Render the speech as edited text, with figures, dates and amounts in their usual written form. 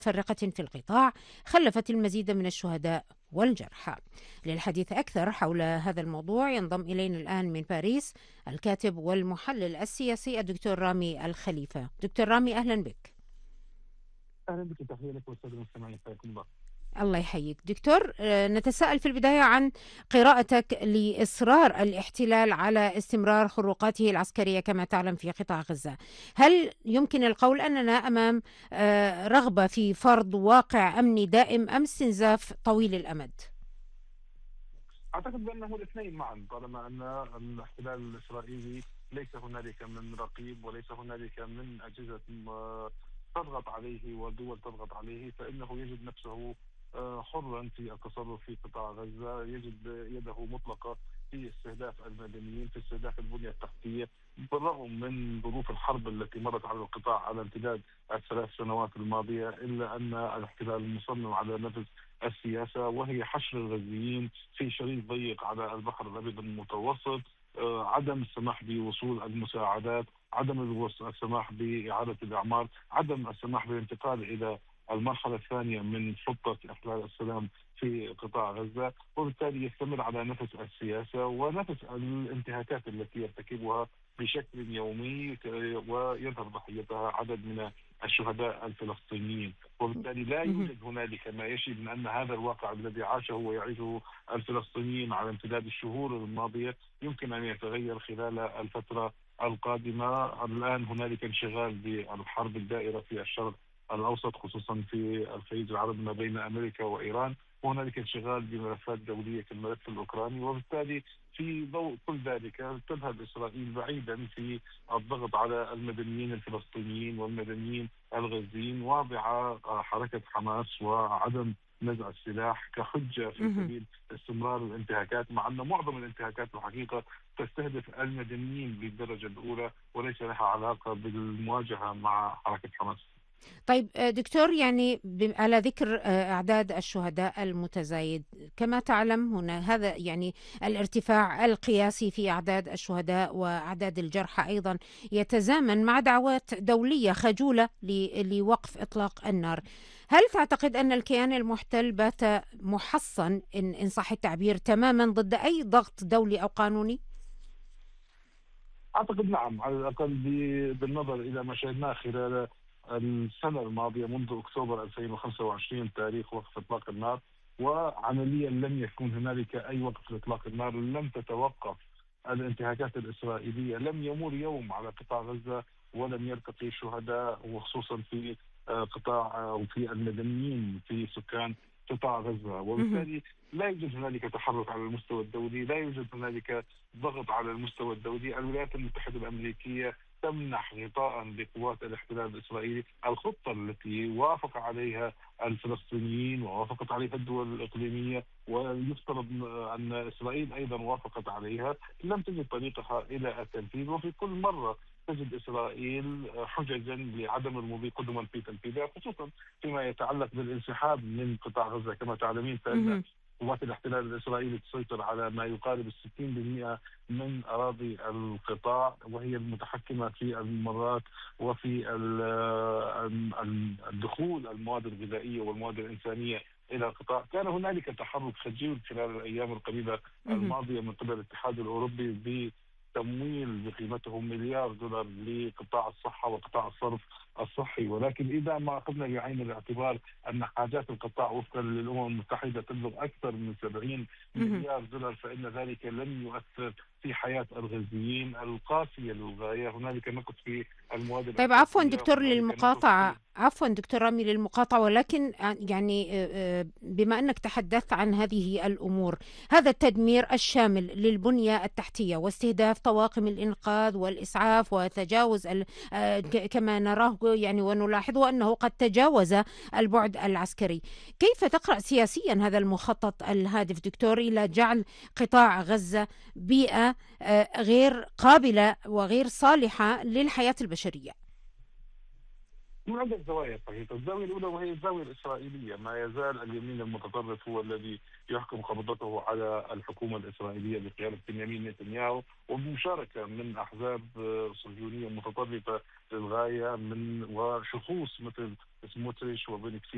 متفرقة في القطاع خلفت المزيد من الشهداء والجرحى. للحديث أكثر حول هذا الموضوع ينضم إلينا الآن من باريس الكاتب والمحلل السياسي الدكتور رامي الخليفة. دكتور رامي، أهلا بك. اهلا بك، تحيه لك والساده المستمعين، حياكم الله. الله يحييك دكتور. نتساءل في البداية عن قراءتك لإصرار الاحتلال على استمرار خروقاته العسكرية كما تعلم في قطاع غزة. هل يمكن القول أننا أمام رغبة في فرض واقع أمني دائم أم استنزاف طويل الأمد؟ اعتقد بانه الاثنين معا، طالما ان الاحتلال الاسرائيلي ليس هنالك من رقيب وليس هنالك من اجهزه تضغط عليه ودول تضغط عليه، فانه يجد نفسه حرا في التصرف في قطاع غزه، يجد يده مطلقه في استهداف المدنيين، في استهداف البنيه التحتيه، بالرغم من ظروف الحرب التي مرت على القطاع على امتداد الثلاث سنوات الماضيه، الا ان الاحتلال مصمم على نفذ السياسه، وهي حشر الغزيين في شريط ضيق على البحر الابيض المتوسط، عدم السماح بوصول المساعدات، عدم السماح باعاده الاعمار، عدم السماح بالانتقال الى المرحله الثانيه من خطه احلال السلام في قطاع غزه، وبالتالي يستمر على نفس السياسه ونفس الانتهاكات التي يرتكبها بشكل يومي، ويظهر ضحيتها عدد من الشهداء الفلسطينيين، وبالتالي لا يوجد هنالك ما يشي من ان هذا الواقع الذي عاشه ويعيشه الفلسطينيين على امتداد الشهور الماضيه يمكن ان يتغير خلال الفتره القادمه. الان هنالك انشغال بالحرب الدائره في الشرق الاوسط، خصوصا في الخليج العربي ما بين امريكا وايران، وهنالك انشغال بملفات دوليه كالملف الاوكراني، وبالتالي في ضوء كل ذلك تذهب اسرائيل بعيدا في الضغط على المدنيين الفلسطينيين والمدنيين الغزيين، واضعه حركه حماس وعدم نزع السلاح كحجه في سبيل استمرار الانتهاكات، مع ان معظم الانتهاكات الحقيقه تستهدف المدنيين بالدرجه الاولى وليس لها علاقه بالمواجهه مع حركه حماس. طيب دكتور، يعني على ذكر أعداد الشهداء المتزايد، كما تعلم هنا هذا يعني الارتفاع القياسي في أعداد الشهداء وأعداد الجرحى أيضا يتزامن مع دعوات دولية خجولة لوقف إطلاق النار. هل تعتقد أن الكيان المحتل بات محصن إن صح التعبير تماما ضد أي ضغط دولي أو قانوني؟ اعتقد نعم، على الاقل بالنظر الى ما شاهدناه خلال السنه الماضيه منذ اكتوبر 2025 تاريخ وقف اطلاق النار، وعمليا لم يكن هنالك اي وقف لاطلاق النار، لم تتوقف الانتهاكات الاسرائيليه، لم يمر يوم على قطاع غزه ولم يرتقي شهداء، وخصوصا في قطاع وفي المدنيين في سكان قطاع غزه، وبالتالي لا يوجد هنالك تحرك على المستوى الدولي، لا يوجد هنالك ضغط على المستوى الدولي. الولايات المتحدة الأمريكية تمنح غطاء لقوات الاحتلال الإسرائيلي، الخطة التي وافق عليها الفلسطينيين ووافقت عليها الدول الإقليمية ويفترض أن إسرائيل أيضا وافقت عليها، لم تجد طريقها إلى التنفيذ، وفي كل مرة تجد إسرائيل حججا لعدم المضي قدما في تنفيذها، خصوصا فيما يتعلق بالانسحاب من قطاع غزة. كما تعلمين فإن قوات الاحتلال الإسرائيلي تسيطر على ما يقارب 60% من أراضي القطاع، وهي المتحكمة في الممرات وفي الدخول المواد الغذائية والمواد الإنسانية إلى القطاع. كان هنالك تحرك خجول خلال الأيام القريبة الماضية من قبل الاتحاد الأوروبي تمويل بقيمته $1,000,000,000 لقطاع الصحة وقطاع الصرف الصحي، ولكن إذا ما أخذنا بعين الاعتبار أن حاجات القطاع وفقا للأمم المتحدة تبلغ أكثر من $70,000,000,000 فإن ذلك لن يؤثر في حياة الغزيين القاسية للغاية. هنالك نقص في المواد طيب عفوا الأساسية، دكتور هنالك نقص للمقاطعة، في عفوا دكتور رامي للمقاطعة، ولكن يعني بما أنك تحدثت عن هذه الأمور، هذا التدمير الشامل للبنية التحتية واستهداف طواقم الإنقاذ والإسعاف وتجاوز كما نراه يعني ونلاحظه أنه قد تجاوز البعد العسكري، كيف تقرأ سياسيا هذا المخطط الهادف دكتور إلى جعل قطاع غزة بيئة غير قابلة وغير صالحة للحياة البشرية؟ من عدة زوايا صحيحة. الزاوية الأولى وهي الزاوية الإسرائيلية، ما يزال اليمين المتطرف هو الذي يحكم قبضته على الحكومة الإسرائيلية بقيادة بنيامين نتنياهو، وبمشاركة من أحزاب صهيونية متطرفة للغاية من وشخوص مثل سموتريش وبن